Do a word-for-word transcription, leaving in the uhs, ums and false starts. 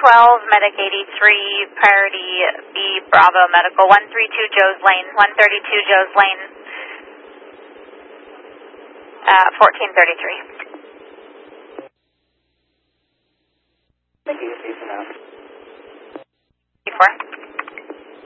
twelve, Medic eighty-three, Priority B, Bravo Medical, one thirty-two Joe's Lane, one thirty-two Joe's Lane, uh, fourteen thirty-three. Thank you, peace and out. Four.